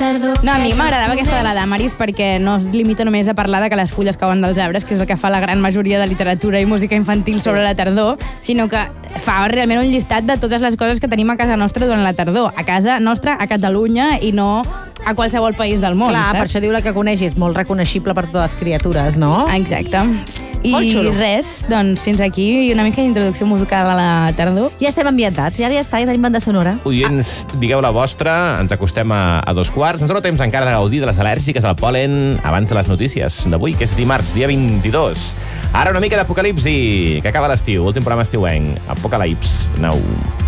No, a mi m'agradava aquesta de la Damaris perquè no es limita només a parlar de que les fulles cauen dels arbres, que és el que fa la gran majoria de literatura i música infantil sobre la tardor, sinó que fa realment un llistat de totes les coses que tenim a casa nostra durant la tardor. A casa nostra, a Catalunya, i no a qualsevol país del món, Clar, saps? per això diu la que coneix, és molt reconeixible per totes les criatures, no? Exacte. I Molt xulo. res, doncs fins aquí una mica d'introducció musical a la tardor. Ja estem ambientats, ja està, ja tenim banda sonora. Oients, digueu la vostra, ens acostem a 2:15. Ens dona temps encara de gaudir de les al·lèrgiques al pol·len abans de les notícies d'avui, que és dimarts, dia 22. Ara una mica d'apocalipsi, que acaba l'estiu, últim programa estiuenc. Apocalips Now.